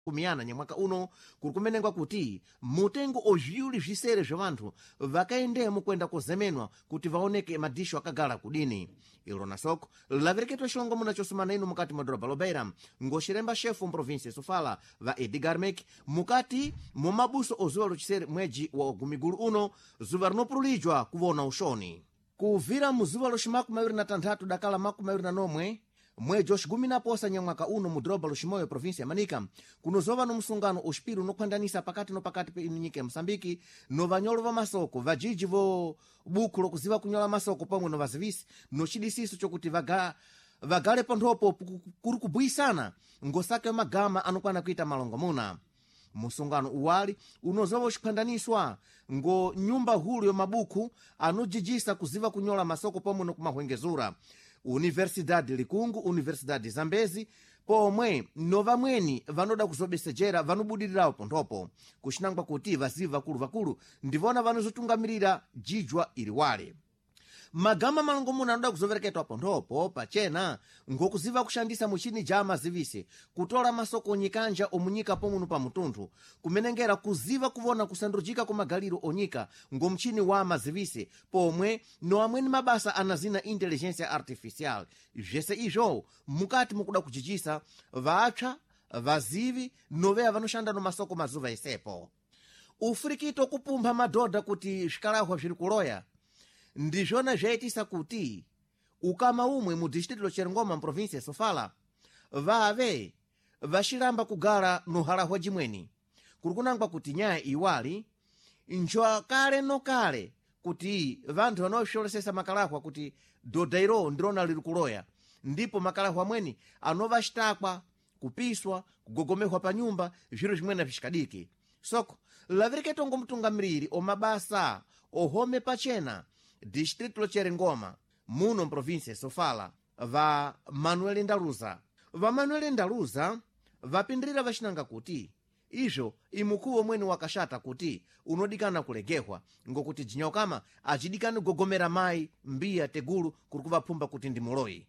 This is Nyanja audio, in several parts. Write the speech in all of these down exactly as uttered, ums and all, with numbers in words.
kumiyana nyamwaka uno kuri kumenengwa kuti mutengo ovyuli visere vya vanthu vakaendemo kwenda kuzemenwa kuti vaoneke madisho akagala kudini. ilo nasoko lavereketwa xilongomuna chosumana ino mukati mwa doroba lobeira ngoxiremba chefu mprovinsia sofala va Edgar Mek mukati mumabuso ozuwa luchisere mweji wa gumigulu uno zuva rinopurulijwa kuvona uxoni kuvira muzuva loximaku mawiri na tanthatu dakala maku mawiri na nomwe mweji oxigumi na posa nyamwaka uno mu doroba loximoyo provinsia ya Manika kunozova no msungano oxipiro nokhwandanisa pakati no pakati pe nyika ya Mosambiki no vanyolo va masoko vajiji vo buku lokuziva kunyola masoko pomwe no vazivisi no cidisiso chokuti vaga vagale panthopo kuri kubuyisana ngosaka magama anokwana kuita malongomuna. Musungano uwali unozova uxiphwandaniswa ngo nyumba hulu yo mabuku anojijisa kuziva kunyola masoko pomwe no kumahwengezura Universidade Likungu, Universidade Zambezi, pomwe no vamweni vanoda kuzobesejera vanobudirawo panthopo kuxinangwa kuti vaziva vakulu vakulu ndivona vanozotungamirira jijwa iliwale. Magama malongomuna anoda kuzovereketwa panthopo pachena ngokuziva kuxandisa muchini ja mazivise kutola masoko onyikanja omunyika pomuno pa mutunthu kumenengera kuziva kuvona kusandujika kwa magaliro onyika ngo mchini wa mazivise pomwe no amweni mabasa anazina inteligencia artificial vyese izvo mukati mukuda kuchichisa vaapsa vazivi noveya vanoxanda no masoko mazuva esepo. Ufurikito kupumpha madhodha kuti zvikalahwa zviri kuloya ndizvona zvaitisa kuti ukama umwe mu distrito loCheringoma mprovinsia ya Sofala vave vaxilamba kugala no halahwa jimweni kuri kunangwa kuti nyaya iwali njo kale no kale kuti vanthu vanoxolesesa makalahwa kuti dhodha ilo ndirona liri kuloya ndipo makalahwa amweni anova xitakwa kupiswa kugogomehwa pa nyumba zviro zvimwene vixikadiki soko lavereketo ngomtungamiriri omabasa ohome pachena distrito loCheringoma muno mprovinsia Sofala va Manuel Ndaluza. Va Manuel Ndaluza vapindirira vaxinanga kuti izvo imukuwo mweni wakaxata kuti unodikana kulegehwa ngokuti jinyokama acidikani kugogomera mayi mbiya tegulu kuri kuvaphumba kuti ndi muloyi.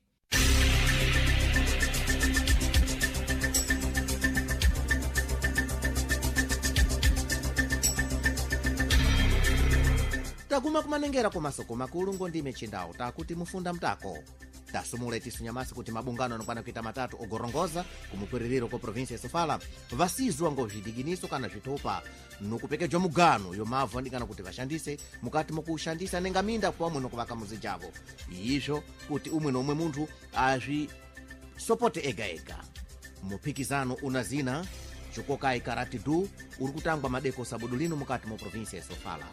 Takuma kumanengera kwa masoko makulu ngondime chindawo takuti mufunda mtako tasumule tisunyamasi kuti mabungano anokwana kuita matatu ogorongoza kumupwiririro kwa provinsia ya Sofala vasizwa ngo zvidikiniso kana zvitopa nokupekejwa mugano yomavu andikana kuti vaxandise mukati mukuxandisa nengaminda pomwe nokuvaka muzi javo izvo kuti umwe nomwe munthu azvisopote ega ega. Muphikizano una zina chokokai karati du uri kutangwa madeko sabudulino mukati mu provinsia ya Sofala.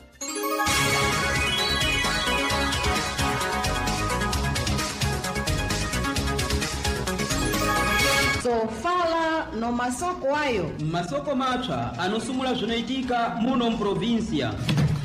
Sofala no masoko ayo masoko mapsa anosumula zvinoitika muno mprovinsia.